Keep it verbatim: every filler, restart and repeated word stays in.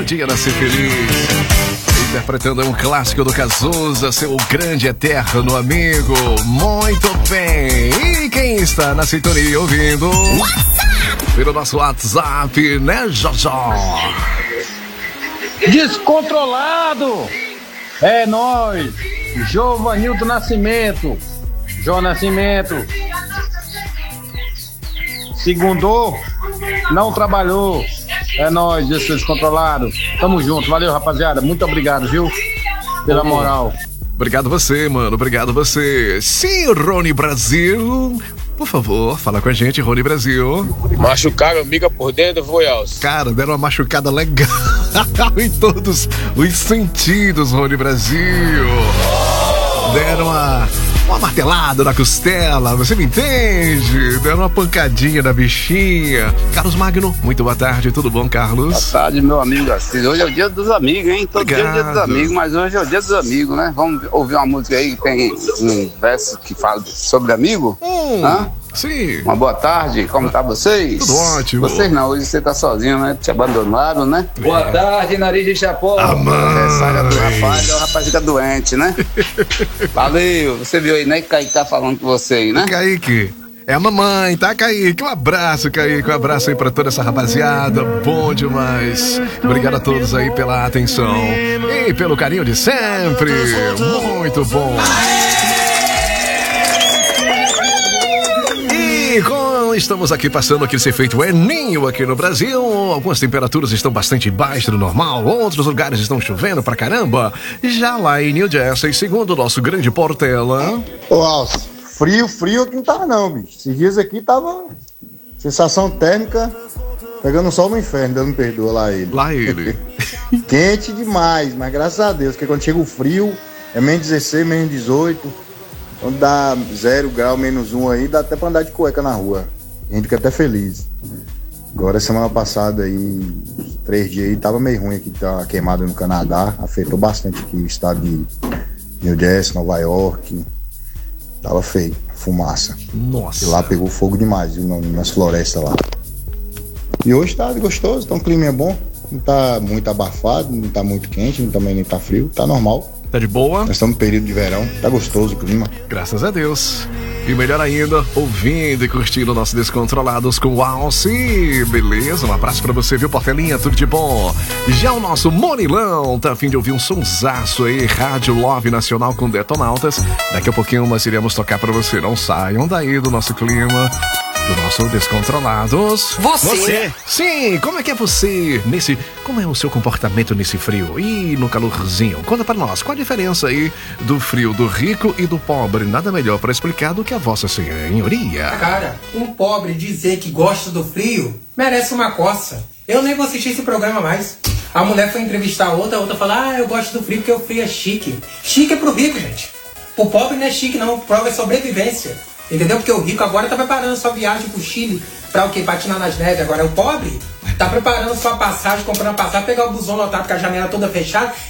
dia da Ser Feliz. Interpretando um clássico do Cazuza, seu grande eterno amigo. Muito bem. E quem está na sintonia ouvindo? Pelo nosso WhatsApp, né, Jojó? Descontrolado! É nóis! Jovanildo Nascimento. João Nascimento. Segundou, não trabalhou. É nóis, esse descontrolado. Tamo junto, valeu, rapaziada. Muito obrigado, viu? Pela moral. Obrigado você, mano. Obrigado você. Sim, Rony Brasil. Por favor, fala com a gente, Rony Brasil. Machucaram amiga por dentro, foi, Alce? Cara, deram uma machucada legal em todos os sentidos, Rony Brasil. Deram uma, uma martelada na costela, você me entende? Deram uma pancadinha na bichinha. Carlos Magno, muito boa tarde, tudo bom, Carlos? Boa tarde, meu amigo Assis. Hoje é o dia dos amigos, hein? Todo Obrigado. dia é o dia dos amigos, mas hoje é o dia dos amigos, né? Vamos ouvir uma música aí que tem um verso que fala sobre amigo? Hum, Hã? Sim. Uma boa tarde, como tá vocês? Tudo ótimo. Vocês não, hoje você tá sozinho, né? Te abandonaram, né? É. Boa tarde, nariz de chapéu. A mãe. É, saga do rapaz, é o rapaz fica doente, né? Valeu, você viu aí, né? Que Kaique tá falando com você aí, né? Kaique. É a mamãe, tá, Kaique? Um abraço, Kaique. Um abraço aí pra toda essa rapaziada. Bom demais. Obrigado a todos aí pela atenção e pelo carinho de sempre. Muito bom. E com, estamos aqui passando aquele efeito Eninho aqui no Brasil. Algumas temperaturas estão bastante baixas do normal. Outros lugares estão chovendo pra caramba. Já lá em New Jersey, segundo o nosso grande Portela. Ô, Alce, frio, frio aqui não tava não, bicho. Esses dias aqui tava sensação térmica pegando sol no inferno, Deus me perdoa lá ele. Lá ele. Quente demais, mas graças a Deus, porque quando chega o frio, é menos dezesseis, menos dezoito. Quando dá zero grau, menos um aí, dá até pra andar de cueca na rua. A gente fica até feliz. Agora, semana passada aí, três dias aí, tava meio ruim aqui, tá queimado no Canadá. Afetou bastante aqui o estado de New Jersey, Nova York. Tava feio, fumaça. Nossa. E lá pegou fogo demais, viu, nas florestas lá. E hoje tá gostoso, tá um clima bom. Não tá muito abafado, não tá muito quente, também nem tá frio, tá normal. Tá de boa? Nós estamos no período de verão, tá gostoso o clima. Graças a Deus. E melhor ainda, ouvindo e curtindo nossos Descontrolados com o Alce. Beleza? Um abraço pra você, viu, Portelinha? Tudo de bom. Já o nosso Monilão tá a fim de ouvir um sonsaço aí, Rádio Love Nacional com Detonautas. Daqui a pouquinho nós iremos tocar pra você. Não saiam daí do nosso clima, do nosso Descontrolados. Você? Você? Sim, como é que é você nesse... Como é o seu comportamento nesse frio e no calorzinho? Conta pra nós, qual a diferença aí do frio do rico e do pobre? Nada melhor pra explicar do que a vossa senhoria. Cara, um pobre dizer que gosta do frio merece uma coça. Eu nem vou assistir esse programa mais. A mulher foi entrevistar a outra, a outra fala, ah, eu gosto do frio porque o frio é chique. Chique é pro rico, gente. O pobre não é chique não, o pobre é sobrevivência. Entendeu? Porque o rico agora tá preparando sua viagem pro Chile pra o quê? Patinar nas neves. Agora o pobre tá preparando sua passagem, comprando passagem, pegar o busão lotado com a janela toda fechada